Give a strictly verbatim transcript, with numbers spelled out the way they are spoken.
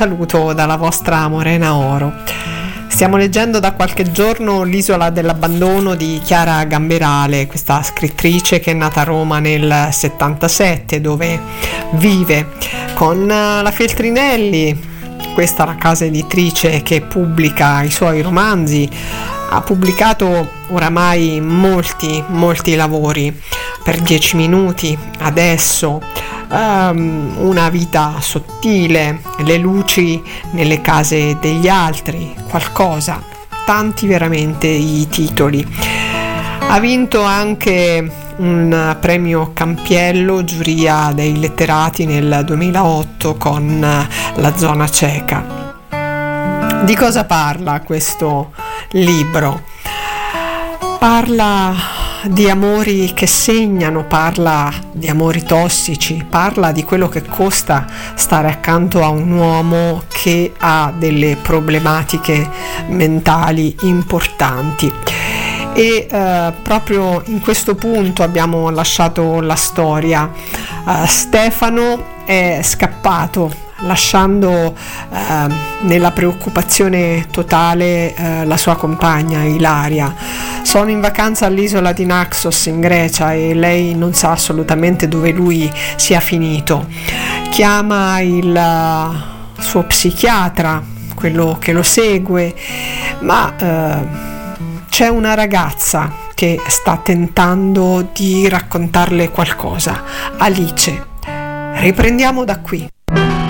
saluto dalla vostra Morena Oro. Stiamo leggendo da qualche giorno L'isola dell'abbandono di Chiara Gamberale, questa scrittrice che è nata a Roma nel settantasette, dove vive con la Feltrinelli. Questa è la casa editrice che pubblica i suoi romanzi. Ha pubblicato oramai molti, molti lavori. Per dieci minuti, Adesso, um, Una vita sottile, Le luci nelle case degli altri, Qualcosa, tanti veramente i titoli. Ha vinto anche un premio Campiello, giuria dei letterati nel duemilaotto con La zona cieca. Di cosa parla questo libro? Parla di amori che segnano, parla di amori tossici, parla di quello che costa stare accanto a un uomo che ha delle problematiche mentali importanti. E eh, proprio in questo punto abbiamo lasciato la storia. Uh, Stefano è scappato, lasciando eh, nella preoccupazione totale eh, la sua compagna Ilaria. Sono in vacanza all'isola di Naxos in Grecia e lei non sa assolutamente dove lui sia finito. Chiama il uh, suo psichiatra, quello che lo segue, ma uh, c'è una ragazza che sta tentando di raccontarle qualcosa. Alice. Riprendiamo da qui.